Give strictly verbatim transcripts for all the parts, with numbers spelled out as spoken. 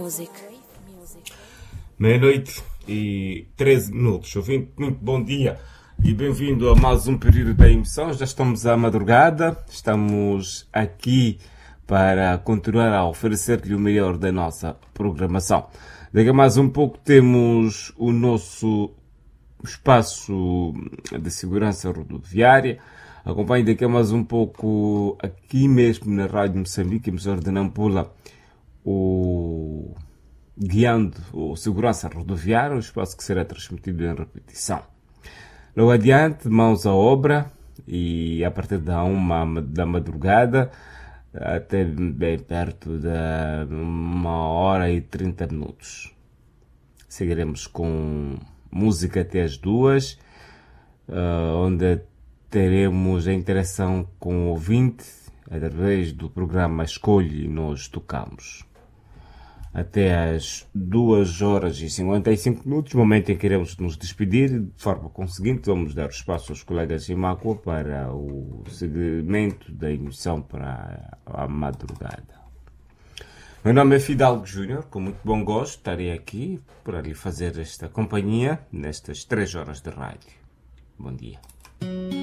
Meia-noite e treze minutos. Ouvinte, muito bom dia e bem-vindo a mais um período da emissão. Já estamos à madrugada, estamos aqui para continuar a oferecer-lhe o melhor da nossa programação. Daqui a mais um pouco temos o nosso espaço de segurança rodoviária. Acompanhe daqui a mais um pouco aqui mesmo na Rádio Moçambique, emissora de Nampula, o guiando o segurança rodoviária, o espaço que será transmitido em repetição. Logo adiante, mãos à obra, e a partir da uma da madrugada até bem perto da uma hora e trinta minutos. Seguiremos com música até as duas, onde teremos a interação com o ouvinte através do programa Escolhe e nós tocamos. Até às duas horas e cinquenta e cinco minutos, momento em que iremos nos despedir. De forma conseguinte, vamos dar espaço aos colegas de Macua para o segmento da emissão para a madrugada. Meu nome é Fidalgo Júnior, com muito bom gosto estarei aqui para lhe fazer esta companhia nestas três horas de rádio. Bom dia.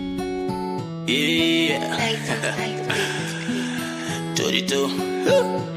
Yeah. Torito.